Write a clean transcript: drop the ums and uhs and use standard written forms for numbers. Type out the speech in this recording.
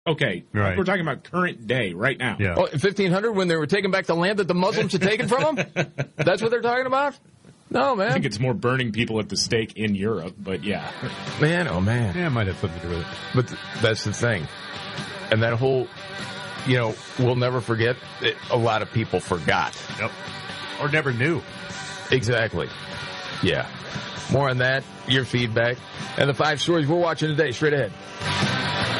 Okay, Right. We're talking about current day, right now. Yeah. Oh, in 1500 when they were taking back the land that the Muslims had taken from them? That's what they're talking about? No, man. I think it's more burning people at the stake in Europe, but yeah. Man, oh, man. Yeah, it might have something to do with it. But that's the thing. And that whole, we'll never forget, a lot of people forgot. Yep. Or never knew. Exactly. Yeah. More on that, your feedback, and the 5 stories we're watching today, straight ahead.